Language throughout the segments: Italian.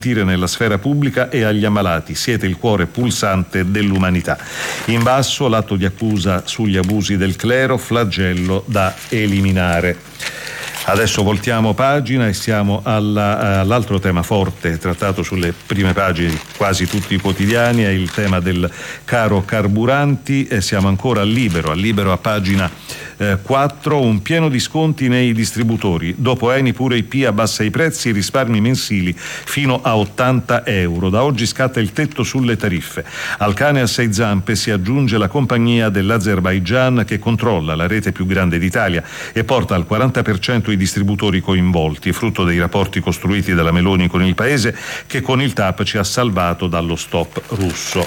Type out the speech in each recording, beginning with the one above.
nella sfera pubblica e agli ammalati. Siete il cuore pulsante dell'umanità. In basso l'atto di accusa sugli abusi del clero, flagello da eliminare. Adesso voltiamo pagina e siamo all'altro tema forte trattato sulle prime pagine di quasi tutti i quotidiani, è il tema del caro carburanti. Siamo ancora al Libero a pagina 4, un pieno di sconti nei distributori. Dopo Eni pure IP abbassa i prezzi, risparmi mensili fino a 80 euro. Da oggi scatta il tetto sulle tariffe. Al cane a 6 zampe si aggiunge la compagnia dell'Azerbaigian che controlla la rete più grande d'Italia e porta al 40% i distributori coinvolti, frutto dei rapporti costruiti dalla Meloni con il paese che con il TAP ci ha salvato dallo stop russo.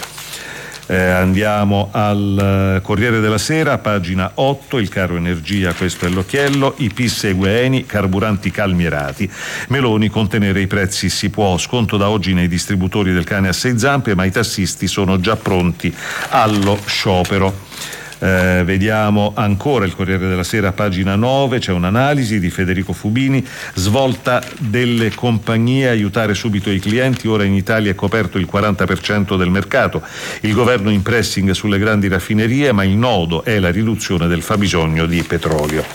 Andiamo al Corriere della Sera, pagina 8, il caro energia, questo è l'occhiello, IP segue Eni, carburanti calmierati, Meloni contenere i prezzi si può, sconto da oggi nei distributori del cane a 6 zampe, ma i tassisti sono già pronti allo sciopero. Vediamo ancora il Corriere della Sera, pagina 9, c'è un'analisi di Federico Fubini, svolta delle compagnie, aiutare subito i clienti, ora in Italia è coperto il 40% del mercato, il governo in pressing sulle grandi raffinerie, ma il nodo è la riduzione del fabbisogno di petrolio.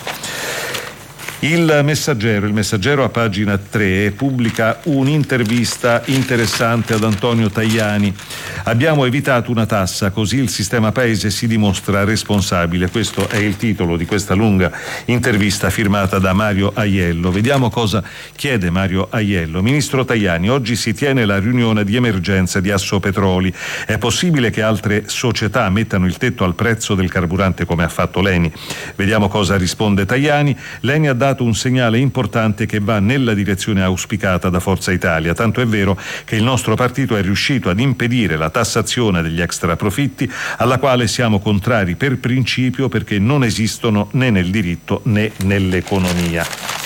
Il Messaggero a pagina 3 pubblica un'intervista interessante ad Antonio Tajani. Abbiamo evitato una tassa, così il sistema paese si dimostra responsabile. Questo è il titolo di questa lunga intervista firmata da Mario Aiello. Vediamo cosa chiede Mario Aiello. Ministro Tajani, oggi si tiene la riunione di emergenza di Assopetroli. È possibile che altre società mettano il tetto al prezzo del carburante come ha fatto l'Eni? Vediamo cosa risponde Tajani. L'Eni ha dato un segnale importante che va nella direzione auspicata da Forza Italia, tanto è vero che il nostro partito è riuscito ad impedire la tassazione degli extraprofitti, alla quale siamo contrari per principio perché non esistono né nel diritto né nell'economia.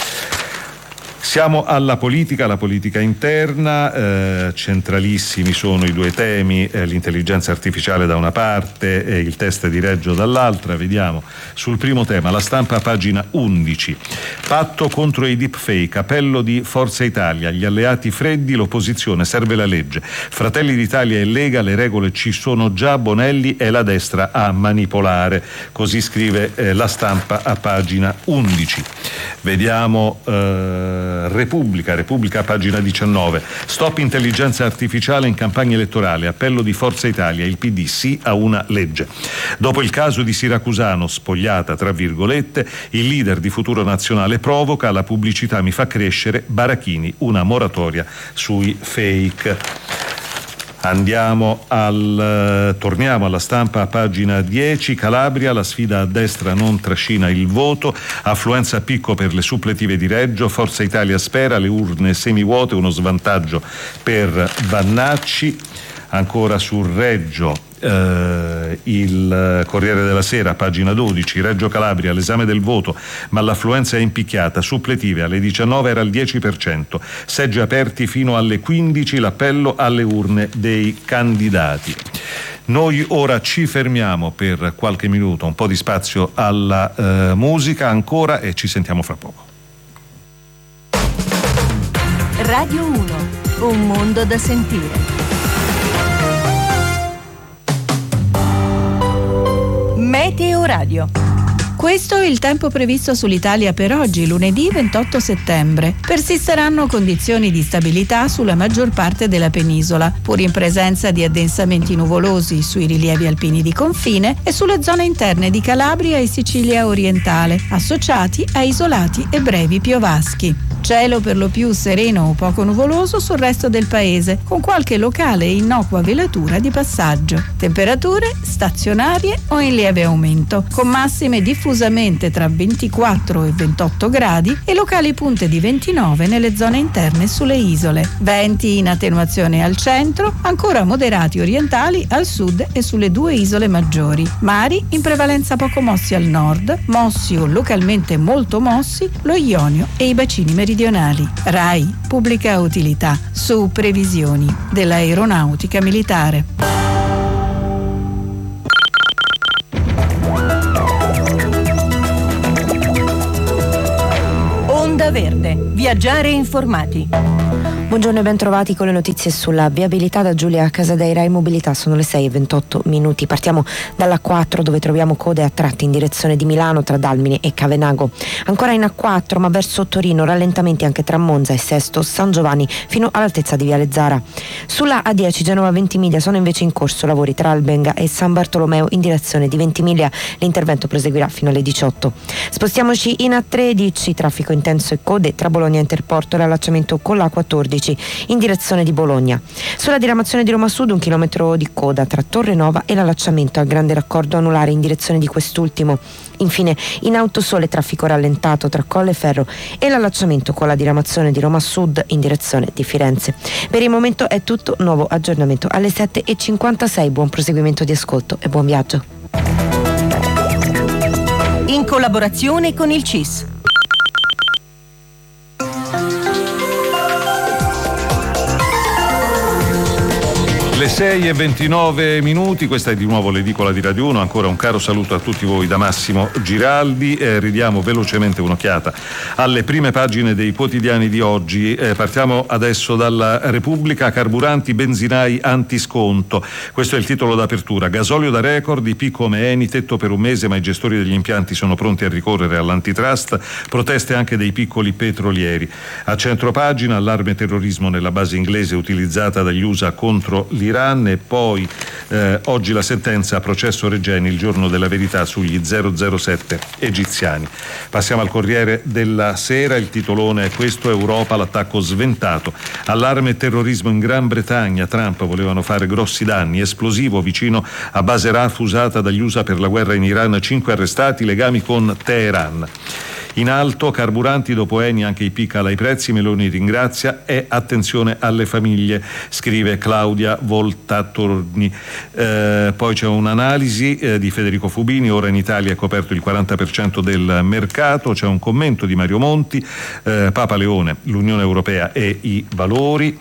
Siamo alla politica interna, centralissimi sono i due temi, l'intelligenza artificiale da una parte e il test di Reggio dall'altra. Vediamo sul primo tema, La Stampa, pagina 11. Patto contro i deepfake, appello di Forza Italia, gli alleati freddi, l'opposizione, serve la legge. Fratelli d'Italia e Lega, le regole ci sono già, Bonelli è la destra a manipolare. Così scrive La Stampa a pagina 11. Vediamo Repubblica, pagina 19. Stop intelligenza artificiale in campagna elettorale, appello di Forza Italia, il PD sì a una legge. Dopo il caso di Siracusano, spogliata tra virgolette, il leader di Futuro Nazionale provoca, la pubblicità mi fa crescere, Barachini, una moratoria sui fake. Torniamo alla Stampa a pagina 10, Calabria, la sfida a destra non trascina il voto, affluenza a picco per le suppletive di Reggio, Forza Italia spera, le urne semivuote, uno svantaggio per Vannacci. Ancora sul Reggio, il Corriere della Sera, pagina 12, Reggio Calabria, l'esame del voto, ma l'affluenza è impicchiata, suppletive alle 19 era il 10%, seggi aperti fino alle 15, l'appello alle urne dei candidati. Noi ora ci fermiamo per qualche minuto, un po' di spazio alla musica ancora e ci sentiamo fra poco. Radio 1, un mondo da sentire. Meteo Radio. Questo è il tempo previsto sull'Italia per oggi, lunedì 28 settembre. Persisteranno condizioni di stabilità sulla maggior parte della penisola, pur in presenza di addensamenti nuvolosi sui rilievi alpini di confine e sulle zone interne di Calabria e Sicilia orientale, associati a isolati e brevi piovaschi. Cielo per lo più sereno o poco nuvoloso sul resto del paese, con qualche locale e innocua velatura di passaggio. Temperature stazionarie o in lieve aumento, con massime diffusamente tra 24 e 28 gradi e locali punte di 29 nelle zone interne sulle isole. Venti in attenuazione al centro, ancora moderati orientali al sud e sulle due isole maggiori. Mari in prevalenza poco mossi al nord, mossi o localmente molto mossi lo Ionio e i bacini meridionali. RAI, pubblica utilità, su previsioni dell'aeronautica militare. Onda Verde, viaggiare informati. Buongiorno e ben trovati con le notizie sulla viabilità da Giulia Casadeira e Mobilità. Sono le 6:28. Partiamo dalla A4 dove troviamo code a tratti in direzione di Milano tra Dalmine e Cavenago. Ancora in A4 ma verso Torino rallentamenti anche tra Monza e Sesto San Giovanni fino all'altezza di Viale Zara. Sulla A10 Genova Ventimiglia sono invece in corso lavori tra Albenga e San Bartolomeo in direzione di Ventimiglia. L'intervento proseguirà fino alle 18. Spostiamoci in A13, traffico intenso e code tra Bologna e Interporto e l'allacciamento con la A14 in direzione di Bologna. Sulla diramazione di Roma Sud 1 chilometro di coda tra Torre Nova e l'allacciamento al grande raccordo anulare in direzione di quest'ultimo. Infine in Autosole traffico rallentato tra Colleferro e l'allacciamento con la diramazione di Roma Sud in direzione di Firenze. Per il momento è tutto, nuovo aggiornamento alle 7:56. Buon proseguimento di ascolto e buon viaggio. In collaborazione con il CIS. Le 6:29, questa è di nuovo l'edicola di Radio 1, ancora un caro saluto a tutti voi da Massimo Giraldi. Ridiamo velocemente un'occhiata alle prime pagine dei quotidiani di oggi. Partiamo adesso dalla Repubblica. Carburanti, benzinai, antisconto. Questo è il titolo d'apertura. Gasolio da record, IP come Eni, tetto per un mese ma i gestori degli impianti sono pronti a ricorrere all'antitrust, proteste anche dei piccoli petrolieri. A centropagina, allarme terrorismo nella base inglese utilizzata dagli USA contro l'Iran e poi oggi la sentenza a processo Regeni, il giorno della verità sugli 007 egiziani. Passiamo al Corriere della Sera, il titolone è questo: Europa, l'attacco sventato, allarme terrorismo in Gran Bretagna, Trump volevano fare grossi danni, esplosivo vicino a base RAF usata dagli USA per la guerra in Iran, 5 arrestati, legami con Teheran. In alto, carburanti, dopo Eni anche IP cala i prezzi, Meloni ringrazia e attenzione alle famiglie, scrive Claudia Voltatorni. Poi c'è un'analisi di Federico Fubini, ora in Italia è coperto il 40% del mercato, c'è un commento di Mario Monti, Papa Leone, l'Unione Europea e i valori.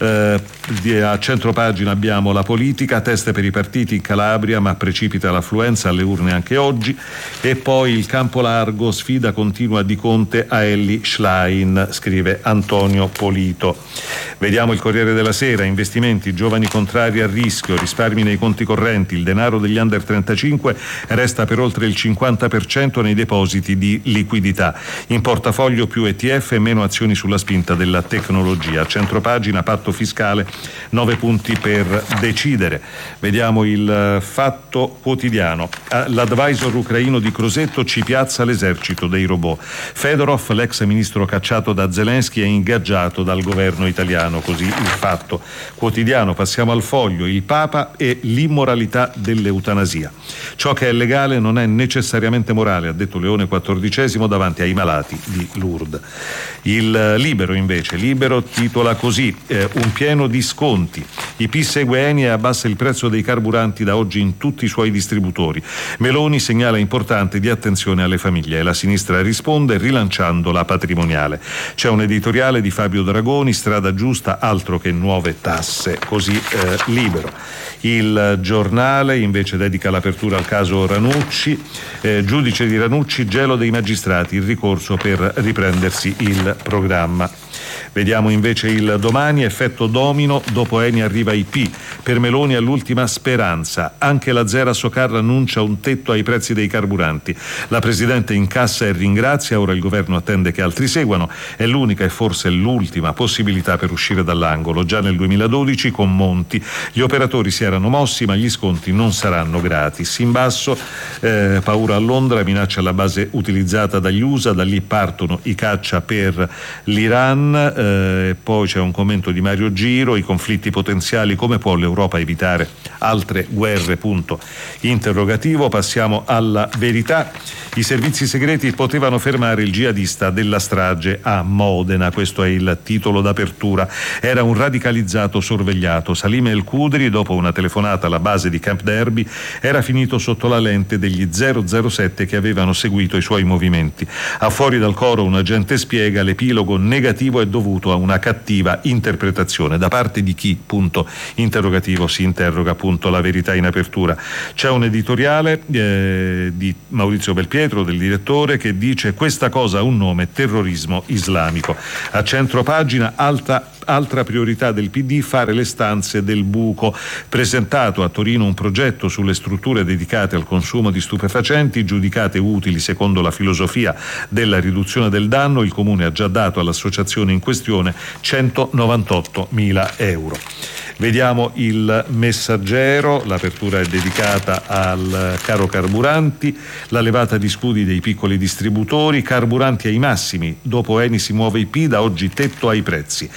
A centropagina abbiamo la politica, teste per i partiti in Calabria ma precipita l'affluenza alle urne anche oggi, e poi il campo largo, sfida continua di Conte a Elly Schlein, scrive Antonio Polito. Vediamo il Corriere della Sera, investimenti, giovani contrari al rischio, risparmi nei conti correnti, il denaro degli under 35 resta per oltre il 50% nei depositi di liquidità, in portafoglio più ETF e meno azioni sulla spinta della tecnologia. Centropagina, patto fiscale, 9 punti per decidere. Vediamo il Fatto Quotidiano. L'advisor ucraino di Crosetto ci piazza l'esercito dei robot. Fedorov, l'ex ministro cacciato da Zelensky, è ingaggiato dal governo italiano, così il Fatto Quotidiano. Passiamo al Foglio, il Papa e l'immoralità dell'eutanasia. Ciò che è legale non è necessariamente morale, ha detto Leone XIV davanti ai malati di Lourdes. Il Libero invece, Libero titola così, un pieno di sconti. IP segue Eni e abbassa il prezzo dei carburanti da oggi in tutti i suoi distributori. Meloni segnala importante di attenzione alle famiglie e la sinistra risponde rilanciando la patrimoniale. C'è un editoriale di Fabio Dragoni, strada giusta, altro che nuove tasse, così Libero. Il Giornale invece dedica l'apertura al caso Ranucci, giudice di Ranucci, gelo dei magistrati, il ricorso per riprendersi il programma. Vediamo invece il Domani, effetto domino, dopo Eni arriva IP, per Meloni all'ultima speranza, anche la Zera Socar annuncia un tetto ai prezzi dei carburanti, la Presidente incassa e ringrazia, ora il governo attende che altri seguano, è l'unica e forse l'ultima possibilità per uscire dall'angolo. Già nel 2012 con Monti gli operatori si erano mossi ma gli sconti non saranno gratis. In basso, paura a Londra, minaccia alla base utilizzata dagli USA, da lì partono i caccia per l'Iran. Poi c'è un commento di Mario Giro, i conflitti potenziali, come può l'Europa evitare altre guerre, punto interrogativo. Passiamo alla Verità, i servizi segreti potevano fermare il jihadista della strage a Modena, questo è il titolo d'apertura. Era un radicalizzato sorvegliato, Salim El Khudri, dopo una telefonata alla base di Camp Derby era finito sotto la lente degli 007 che avevano seguito i suoi movimenti. A Fuori dal coro un agente spiega, l'epilogo negativo è dovuto a una cattiva interpretazione da parte di chi, punto interrogativo, si interroga, appunto, la Verità in apertura. C'è un editoriale di Maurizio Belpietro, del direttore, che dice: questa cosa ha un nome, terrorismo islamico. A centropagina, Altra priorità del PD, fare le stanze del buco. Presentato a Torino un progetto sulle strutture dedicate al consumo di stupefacenti, giudicate utili secondo la filosofia della riduzione del danno. Il Comune ha già dato all'associazione in questione 198.000 euro. Vediamo il Messaggero, l'apertura è dedicata al caro carburanti, la levata di scudi dei piccoli distributori, carburanti ai massimi, dopo Eni si muove IP, da oggi tetto ai prezzi.